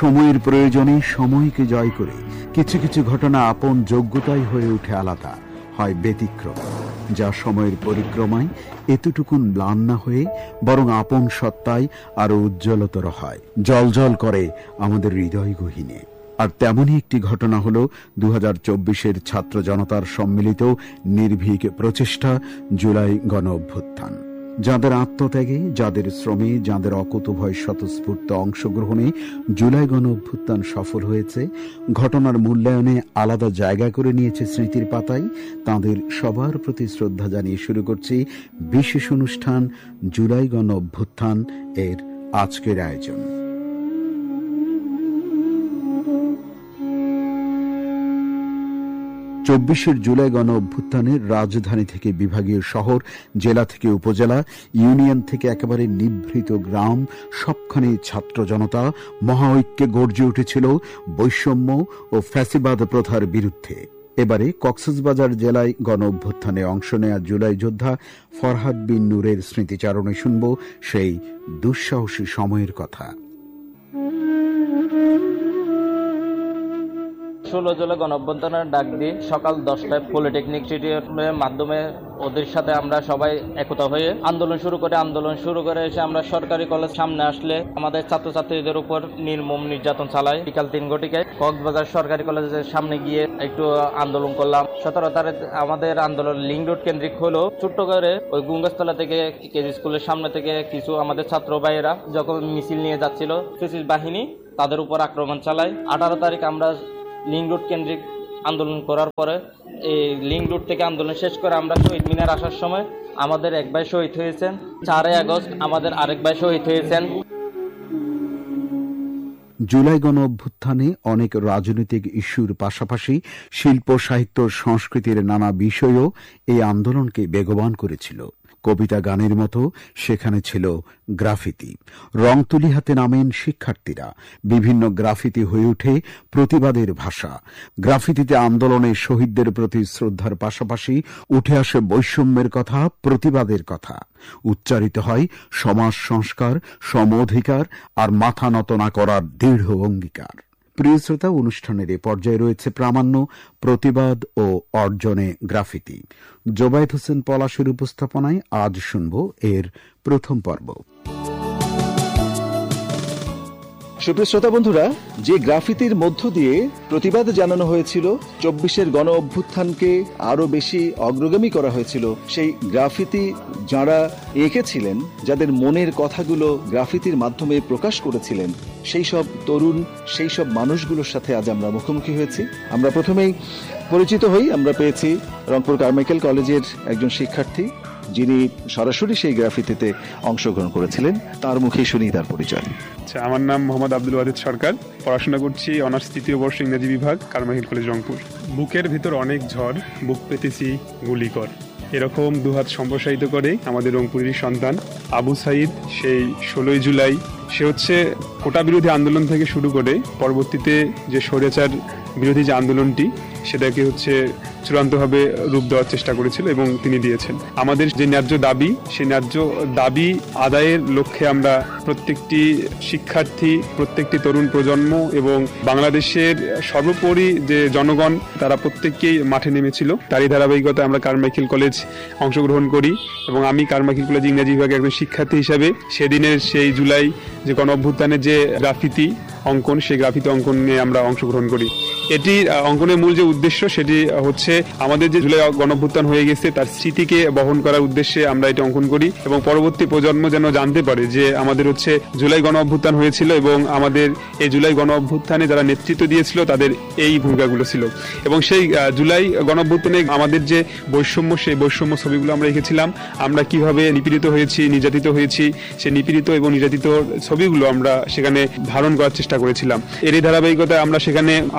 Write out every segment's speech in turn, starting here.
সময়ের প্রয়োজনে সময়কে জয় করে কিছু কিছু ঘটনা আপন যোগ্যতাই হয়ে ওঠে আলাদা, হয় ব্যতিক্রম, যা সময়ের পরিক্রমায় এতটুকুন ম্লান না হয়ে বরং আপন সত্তায় আরো উজ্জ্বলতর হয়, জলজল করে আমাদের হৃদয় গহীনে। আর তেমনই একটি ঘটনা হল 2024-এর ছাত্র জনতার সম্মিলিত নির্ভীক প্রচেষ্টা জুলাই গণ অভ্যুত্থান। যাদের আত্মত্যাগে, যাদের শ্রমে, যাদের অকুতোভয় স্বতঃস্ফূর্ত অংশগ্রহণে জুলাই গণ অভ্যুত্থান সফল হয়েছে, ঘটনার মূল্যায়নে আলাদা জায়গা করে নিয়েছে স্মৃতির পাতায়, তাঁদের সবার প্রতি শ্রদ্ধা জানিয়ে শুরু করছি বিশেষ অনুষ্ঠান জুলাই গণ অভ্যুত্থান এর আজকের আয়োজন। 24 জুলাই গণ অভ্যুত্থানের রাজধানী থেকে বিভাগীয় শহর, জেলা থেকে উপজেলা, ইউনিয়ন থেকে একেবারে নিভৃত গ্রাম, সবখানে ছাত্র জনতা মহা ঐক্যে গর্জে উঠেছিল বৈষম্য ও ফ্যাসিবাদ প্রথার বিরুদ্ধে। এবারে কক্সবাজার জেলায় গণ অভ্যুত্থানে অংশ নেয়া জুলাই যোদ্ধা ফরহাদ বিন নূরের স্মৃতিচারণে শুনব সেই দুঃসাহসী সময়ের কথা। 16 জুলাই গণ অভ্যুত্থানের ডাক দিয়ে সকাল 10টায় পলিটেকনিক স্টেডিয়ামের মাধ্যমে ওদের সাথে আমরা সবাই একতা হয়ে আন্দোলন শুরু করে এসে আমরা সরকারি কলেজ সামনে আসলে আমাদের ছাত্রছাত্রীদের উপর নির্মম নির্যাতন চালায়। বিকাল 3 ঘটিকায় কক্সবাজার সরকারি কলেজের সামনে গিয়ে একটু আন্দোলন করলাম। 17 তারিখ আমাদের আন্দোলন লিংক রোড কেন্দ্রিক হলো। ছোট্ট করে ওই গুঙ্গাসতলা থেকে কেজি স্কুলের সামনে থেকে কিছু আমাদের ছাত্র ভাইয়েরা যখন মিছিল নিয়ে যাচ্ছিল, ফ্যাসিস্ট বাহিনী তাদের উপর আক্রমণ চালায়। 18 তারিখ আমরা লিংক রোড কেন্দ্রিক আন্দোলন করার পরে এই লিংক রোড থেকে আন্দোলন শেষ করে আমরা শহীদ মিনার আসার সময় আমাদের এক ভাই শহীদ হয়েছেন। 4 আগস্ট আমাদের আরেক ভাই শহীদ হয়েছেন। জুলাই গণ অভ্যুত্থানে অনেক রাজনৈতিক ইস্যুর পাশাপাশি শিল্প, সাহিত্য, সংস্কৃতির নানা বিষয়ও এই আন্দোলনকে বেগবান করেছিল। কবিতা, গানের মতো সেখানে ছিল গ্রাফিতি। রং তুলি হাতে নামেন শিক্ষার্থীরা। বিভিন্ন গ্রাফিতি হয়ে ওঠে প্রতিবাদের ভাষা। গ্রাফিতিতে আন্দোলনে শহীদদের প্রতি শ্রদ্ধার পাশাপাশি উঠে আসে বৈষম্যের কথা, প্রতিবাদের কথা। উচ্চারিত হয় সমাজ সংস্কার, সম অধিকার আর মাথা নত না করার দৃঢ় অঙ্গীকার। প্রিয় শ্রোতা, অনুষ্ঠানের এ পর্যায়ে রয়েছে প্রামাণ্য, প্রতিবাদ ও অর্জনে গ্রাফিতি। জোবায়েদ হোসেন পলাশের উপস্থাপনায় আজ শুনব এর প্রথম পর্ব। সুপ্রিয় শ্রোতা বন্ধুরা, যে গ্রাফিতির মধ্য দিয়ে প্রতিবাদ জানানো হয়েছিল, 24-এর গণ অভ্যুত্থানকে আরো বেশি অগ্রগামী করা হয়েছিল, সেই গ্রাফিতি যারা এঁকেছিলেন, যাদের মনের কথাগুলো গ্রাফিতির মাধ্যমে প্রকাশ করেছিলেন, সেই সব তরুণ, সেই সব মানুষগুলোর সাথে আজ আমরা মুখোমুখি হয়েছি। আমরা প্রথমেই পরিচিত হই। আমরা পেয়েছি রংপুর কারমাইকেল কলেজের একজন শিক্ষার্থী, যিনি সরাসরি সেই গ্রাফিতিতে অংশগ্রহণ করেছিলেন। তার মুখে শুনি তার পরিচয়। আমার নাম মোহাম্মদ আব্দুল ওয়াহিদ সরকার। পড়াশোনা করছি অনার্স 3য় বর্ষ ইংরেজি বিভাগ, কারমাইকেল কলেজ, রংপুর। বুকের ভিতর অনেক ঝড়, বুক পেতেছি গুলিকর, এরকম দুহাত সম্প্রসারিত করে আমাদের রংপুরের সন্তান আবু সাইদ সেই 16 জুলাই সে হচ্ছে কোটা বিরোধী আন্দোলন থেকে শুরু করে পরবর্তীতে যে স্বৈরাচার বিরোধী যে আন্দোলনটি, সেটাকে হচ্ছে চূড়ান্তভাবে রূপ দেওয়ার চেষ্টা করেছিল এবং তিনি দিয়েছেন। আমাদের যে ন্যায্য দাবি, সেই ন্যায্য দাবি আদায়ের লক্ষ্যে আমরা প্রত্যেকটি শিক্ষার্থী, প্রত্যেকটি তরুণ প্রজন্ম এবং বাংলাদেশের সর্বোপরি যে জনগণ, তারা প্রত্যেককেই মাঠে নেমেছিল। তারই ধারাবাহিকতায় আমরা কারমাইকেল কলেজ অংশগ্রহণ করি এবং আমি কারমাইকেল কলেজ ইংরেজি বিভাগের একজন শিক্ষার্থী হিসাবে সেদিনের সেই জুলাই যে গণ অভ্যুত্থানের যে গ্রাফিতি অঙ্কন, সেই গ্রাফিতি অঙ্কন নিয়ে আমরা অংশগ্রহণ করি। এটি অঙ্কনের মূল যে উদ্দেশ্য, সেটি হচ্ছে আমাদের যে জুলাই গণ অভ্যুত্থান হয়ে গেছে তার স্মৃতিকে বহন করার উদ্দেশ্যে আমরা এটা অঙ্কন করি এবং পরবর্তী প্রজন্ম যেন জানতে পারে যে আমাদের হচ্ছে জুলাই গণ অভ্যুত্থান হয়েছিল এবং আমাদের এই জুলাই গণ অভ্যুত্থানে যারা নেতৃত্ব দিয়েছিল তাদের এই ভূমিকাগুলো ছিল। এবং সেই জুলাই গণ অভ্যুত্থানে আমাদের যে বৈষম্য, সেই বৈষম্য ছবিগুলো আমরা রেখেছিলাম। আমরা কিভাবে নিপীড়িত হয়েছি, নির্যাতিত হয়েছি, সেই নিপীড়িত এবং নির্যাতিত ছবিগুলো আমরা সেখানে ধারণ করার চেষ্টা করেছিলাম। এরই ধারাবাহিকতায় আমরা সেখানে আবু সাইদ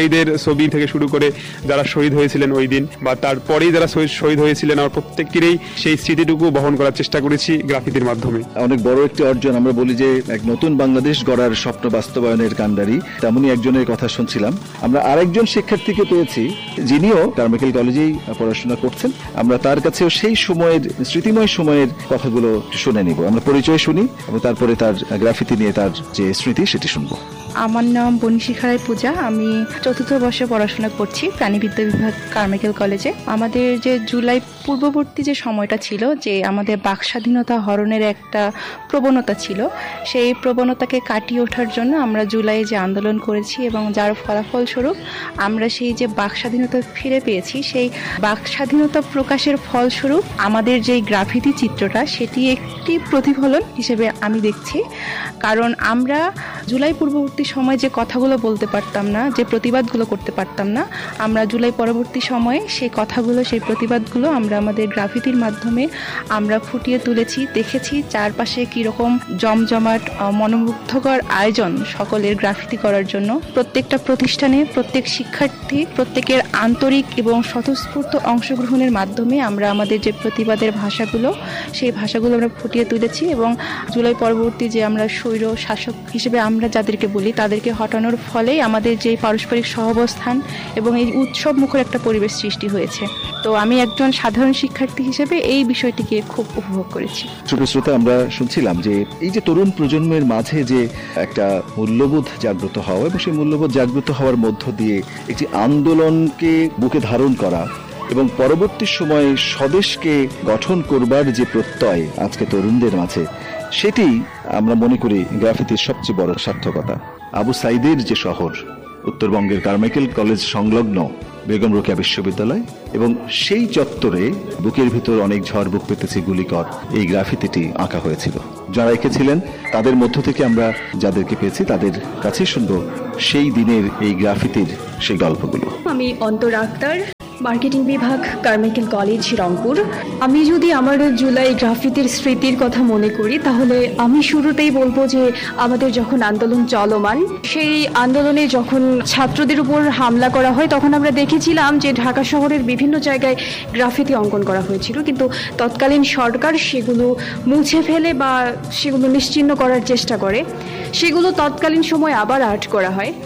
শহীদের ছবি থেকে শুরু করে যারা শহীদ হয়েছিলেন ওই দিন বা তারপরেই যারা শহীদ হয়েছিলেন, আমার প্রত্যেকেরই সেই স্মৃতিটুকু বহন করার চেষ্টা করেছি গ্রাফিতির মাধ্যমে। অনেক বড় একটি অর্জন। আমরা বলি যে এক নতুন বাংলাদেশ গড়ার স্বপ্ন বাস্তবায়নের কাণ্ডারি, তেমনই একজনের কথা শুনছিলাম। আমরা আরেকজন শিক্ষার্থীকে পেয়েছি যিনিও কারমাইকেল কলেজেই পড়াশোনা করছেন। আমরা তার কাছেও সেই সময়ের স্মৃতিময় সময়ের কথাগুলো শুনে নিব। আমরা পরিচয় শুনি এবং তারপরে তার গ্রাফিতি নিয়ে তার যে স্মৃতি সেটি শুনবো। আমার নাম বনিশিখা রায় পূজা। আমি 4th বর্ষে পড়াশোনা করছি প্রাণীবিদ্যা বিভাগ কারমাইকেল কলেজে। আমাদের যে জুলাই পূর্ববর্তী যে সময়টা ছিল, যে আমাদের বাক স্বাধীনতা হরণের একটা প্রবণতা ছিল, সেই প্রবণতাকে কাটিয়ে ওঠার জন্য আমরা জুলাইয়ে যে আন্দোলন করেছি এবং যার ফলাফলস্বরূপ আমরা সেই যে বাক স্বাধীনতা ফিরে পেয়েছি, সেই বাক স্বাধীনতা প্রকাশের ফলস্বরূপ আমাদের যে গ্রাফিতি চিত্রটা, সেটি একটি প্রতিফলন হিসেবে আমি দেখছি। কারণ আমরা জুলাই পূর্ববর্তী সময় যে কথাগুলো বলতে পারতাম না, যে প্রতিবাদগুলো করতে পারতাম না, আমরা জুলাই পরবর্তী সময়ে সেই কথাগুলো, সেই প্রতিবাদগুলো আমরা আমাদের গ্রাফিতির মাধ্যমে আমরা ফুটিয়ে তুলেছি। দেখেছি চারপাশে কীরকম জমজমাট মনোমুগ্ধকর আয়োজন সকলের গ্রাফিতি করার জন্য। প্রত্যেকটা প্রতিষ্ঠানে প্রত্যেক শিক্ষার্থী প্রত্যেকের আন্তরিক এবং স্বতঃস্ফূর্ত অংশগ্রহণের মাধ্যমে আমরা আমাদের যে প্রতিবাদের ভাষাগুলো, সেই ভাষাগুলো আমরা ফুটিয়ে তুলেছি। এবং জুলাই পরবর্তী যে আমরা স্বৈর শাসক হিসেবে আমরা যাদেরকে বলি, তাদেরকে হটানোর ফলেই আমাদের যে পারস্পরিক সহাবস্থান এবং এই উৎসব মুখর একটা পরিবেশ সৃষ্টি হয়েছে। তো আমি একজন সাধারণ শিক্ষার্থী হিসেবে এই বিষয়টিকে খুব উপভোগ করেছি। শ্রোতা, আমরা শুনছিলাম যে এই যে তরুণ প্রজন্মের মাঝে যে একটা মূল্যবোধ জাগ্রত হওয়া এবং সেই মূল্যবোধ জাগ্রত হওয়ার মধ্য দিয়ে একটি আন্দোলনকে বুকে ধারণ করা এবং পরবর্তী সময়ে স্বদেশকে গঠন করবার যে প্রত্যয় আজকে তরুণদের মাঝে, সেটি আমরা মনে করি গ্রাফিতির সবচেয়ে বড় সার্থকতা। আবু সাইদের যে শহর, উত্তরবঙ্গের কারমাইকেল কলেজ সংলগ্ন বেগম রোকেয়া বিশ্ববিদ্যালয়, এবং সেই চত্বরে বুকের ভিতর অনেক ঝড় বুক পেতেছে গুলিকর, এই গ্রাফিতিটি আঁকা হয়েছিল। যারা এঁকেছিলেন তাদের মধ্য থেকে আমরা যাদেরকে পেয়েছি তাদের কাছেই শুনবো সেই দিনের এই গ্রাফিতির সেই গল্পগুলো। আমি অন্তরা আক্তার, মার্কেটিং বিভাগ কারমাইকেল কলেজ রংপুর। আমি যদি আমার জুলাই গ্রাফিতির স্মৃতির কথা মনে করি, তাহলে আমি শুরুতেই বলবো যে আমাদের যখন আন্দোলন চলমান, সেই আন্দোলনে যখন ছাত্রদের উপর হামলা করা হয়, তখন আমরা দেখেছিলাম যে ঢাকা শহরের বিভিন্ন জায়গায় গ্রাফিতি অঙ্কন করা হয়েছিল, কিন্তু তৎকালীন সরকার সেগুলো মুছে ফেলে বা সেগুলো নিশ্চিহ্ন করার চেষ্টা করে। সেগুলো তৎকালীন সময় আবার আর্ট করা হয়।